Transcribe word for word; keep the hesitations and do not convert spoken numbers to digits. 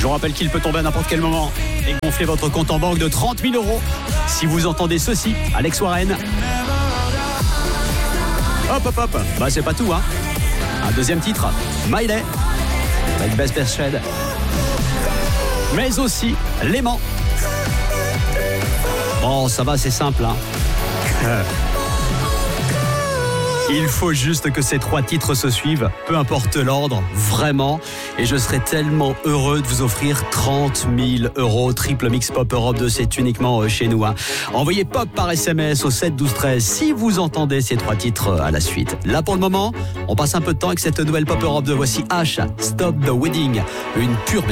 Je vous rappelle qu'il peut tomber à n'importe quel moment et gonfler votre compte en banque de trente mille euros si vous entendez ceci. Alex Warren. Hop, hop, hop. Bah, c'est pas tout, hein. Un deuxième titre, Miley, avec Best Best Shed. Mais aussi L'aimant. Bon, ça va, c'est simple, hein. Euh. Il faut juste que ces trois titres se suivent, peu importe l'ordre, vraiment. Et je serai tellement heureux de vous offrir trente mille euros. Triple Mix Pop Europe deux, c'est uniquement chez nous, hein. Envoyez pop par S M S au sept douze treize si vous entendez ces trois titres à la suite. Là, pour le moment, on passe un peu de temps avec cette nouvelle Pop Europe deux. Voici H, Stop the Wedding, une pure